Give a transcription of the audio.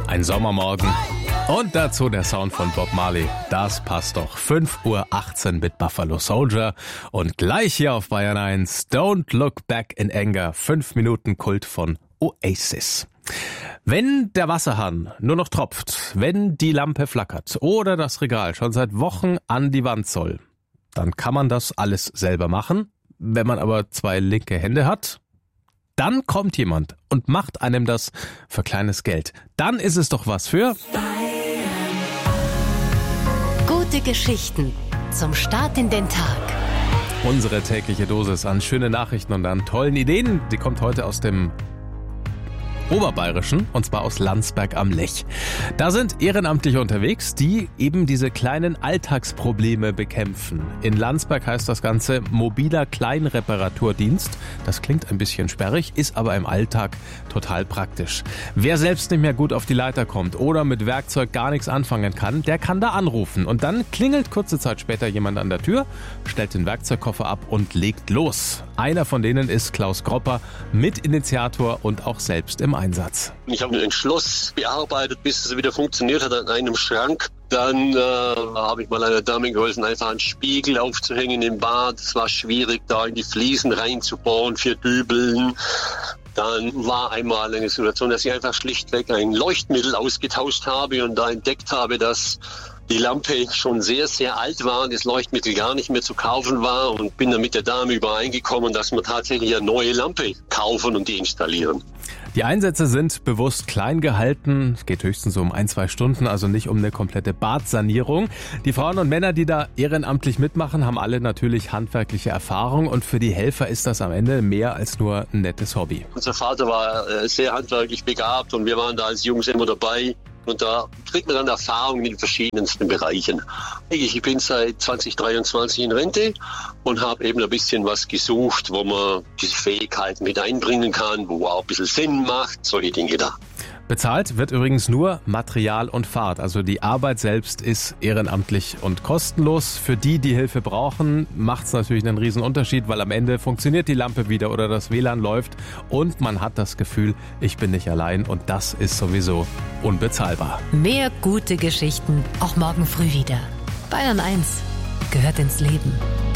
Ein Sommermorgen und dazu der Sound von Bob Marley. Das passt doch. 5:18 Uhr mit Buffalo Soldier und gleich hier auf Bayern 1 Don't Look Back in Anger. 5 Minuten Kult von Oasis. Wenn der Wasserhahn nur noch tropft, wenn die Lampe flackert oder das Regal schon seit Wochen an die Wand soll, dann kann man das alles selber machen. Wenn man aber 2 linke Hände hat, dann kommt jemand und macht einem das für kleines Geld. Dann ist es doch was für gute Geschichten zum Start in den Tag. Unsere tägliche Dosis an schönen Nachrichten und an tollen Ideen. Die kommt heute aus dem Oberbayerischen, und zwar aus Landsberg am Lech. Da sind Ehrenamtliche unterwegs, die eben diese kleinen Alltagsprobleme bekämpfen. In Landsberg heißt das Ganze mobiler Kleinreparaturdienst. Das klingt ein bisschen sperrig, ist aber im Alltag total praktisch. Wer selbst nicht mehr gut auf die Leiter kommt oder mit Werkzeug gar nichts anfangen kann, der kann da anrufen. Und dann klingelt kurze Zeit später jemand an der Tür, stellt den Werkzeugkoffer ab und legt los. Einer von denen ist Klaus Gropper, Mitinitiator und auch selbst im Einsatz. Ich habe ein Schloss bearbeitet, bis es wieder funktioniert hat an einem Schrank. Dann habe ich mal einer Dame geholfen, einfach einen Spiegel aufzuhängen im Bad. Es war schwierig, da in die Fliesen reinzubohren für Dübeln. Dann war einmal eine Situation, dass ich einfach schlichtweg ein Leuchtmittel ausgetauscht habe und da entdeckt habe, dass die Lampe schon sehr, sehr alt war und das Leuchtmittel gar nicht mehr zu kaufen war, und bin dann mit der Dame übereingekommen, dass wir tatsächlich eine neue Lampe kaufen und die installieren. Die Einsätze sind bewusst klein gehalten. Es geht höchstens um 1-2 Stunden, also nicht um eine komplette Badsanierung. Die Frauen und Männer, die da ehrenamtlich mitmachen, haben alle natürlich handwerkliche Erfahrung, und für die Helfer ist das am Ende mehr als nur ein nettes Hobby. Unser Vater war sehr handwerklich begabt und wir waren da als Jungs immer dabei. Und da kriegt man dann Erfahrung in den verschiedensten Bereichen. Ich bin seit 2023 in Rente und habe eben ein bisschen was gesucht, wo man diese Fähigkeiten mit einbringen kann, wo auch ein bisschen Sinn macht, solche Dinge da. Bezahlt wird übrigens nur Material und Fahrt. Also die Arbeit selbst ist ehrenamtlich und kostenlos. Für die, die Hilfe brauchen, macht es natürlich einen riesen Unterschied, weil am Ende funktioniert die Lampe wieder oder das WLAN läuft und man hat das Gefühl, ich bin nicht allein, und das ist sowieso unbezahlbar. Mehr gute Geschichten auch morgen früh wieder. Bayern 1 gehört ins Leben.